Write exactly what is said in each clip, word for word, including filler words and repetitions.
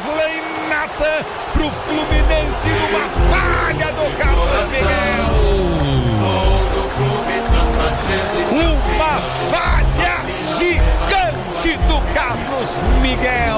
Wesley Nathan pro Fluminense numa falha do Carlos Miguel. Uma falha gigante do Carlos Miguel.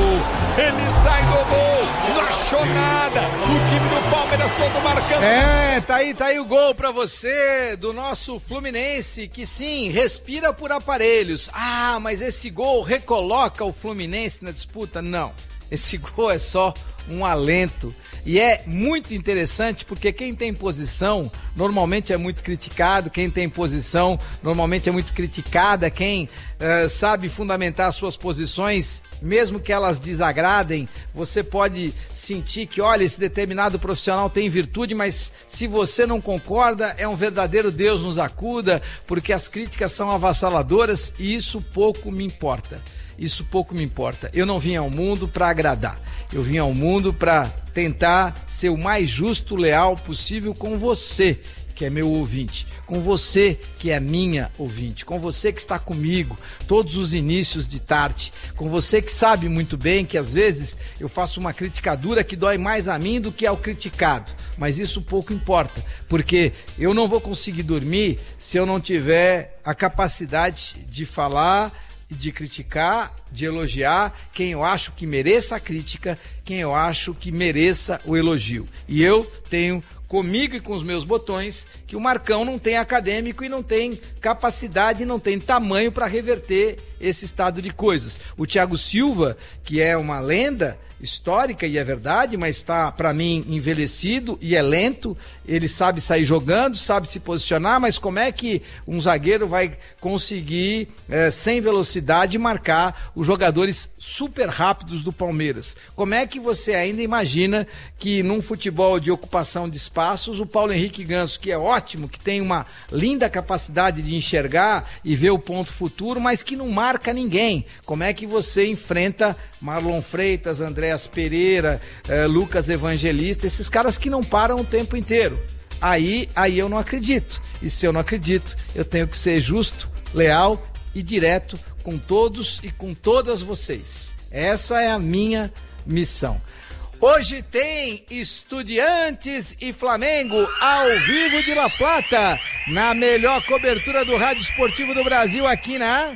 Ele sai do gol, não achou nada. O time do Palmeiras todo marcando. É, tá aí, tá aí o gol pra você do nosso Fluminense, que sim, respira por aparelhos. Ah, mas esse gol recoloca o Fluminense na disputa? Não, esse gol é só um alento. E é muito interessante porque quem tem posição normalmente é muito criticado, quem tem posição normalmente é muito criticada, quem uh, sabe fundamentar suas posições, mesmo que elas desagradem, você pode sentir que, olha, esse determinado profissional tem virtude, mas se você não concorda, é um verdadeiro Deus nos acuda, porque as críticas são avassaladoras e isso pouco me importa. Isso pouco me importa. Eu não vim ao mundo para agradar. Eu vim ao mundo para tentar ser o mais justo, leal possível com você, que é meu ouvinte, com você, que é minha ouvinte, com você que está comigo todos os inícios de tarde, com você que sabe muito bem que às vezes eu faço uma crítica dura que dói mais a mim do que ao criticado, mas isso pouco importa, porque eu não vou conseguir dormir se eu não tiver a capacidade de falar, de criticar, de elogiar quem eu acho que mereça a crítica, quem eu acho que mereça o elogio. E eu tenho comigo e com os meus botões que o Marcão não tem acadêmico e não tem capacidade, não tem tamanho para reverter esse estado de coisas. O Thiago Silva, que é uma lenda histórica e é verdade, mas está, para mim, envelhecido e é lento, ele sabe sair jogando, sabe se posicionar, mas como é que um zagueiro vai conseguir, eh, sem velocidade, marcar os jogadores super rápidos do Palmeiras? Como é que você ainda imagina que num futebol de ocupação de espaços, o Paulo Henrique Ganso, que é ótimo, que tem uma linda capacidade de enxergar e ver o ponto futuro, mas que não marca ninguém, como é que você enfrenta Marlon Freitas, Andréas Pereira, eh, Lucas Evangelista, esses caras que não param o tempo inteiro? Aí, aí eu não acredito. E se eu não acredito, eu tenho que ser justo, leal e direto com todos e com todas vocês. Essa é a minha missão. Hoje tem Estudiantes e Flamengo ao vivo de La Plata, na melhor cobertura do rádio esportivo do Brasil aqui na...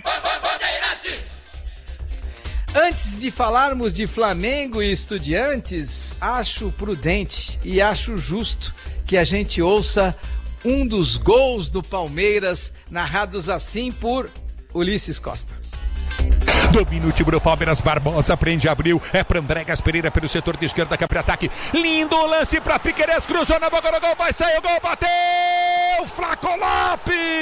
Antes de falarmos de Flamengo e Estudiantes, acho prudente e acho justo que a gente ouça um dos gols do Palmeiras, narrados assim por Ulisses Costa. Domina o time do Palmeiras, Barbosa prende, abriu, é para Andréas Pereira pelo setor de esquerda, que é para ataque, lindo lance para Piquerez, cruzou na boca do gol, vai sair o gol, bateu, Flaco Lopes!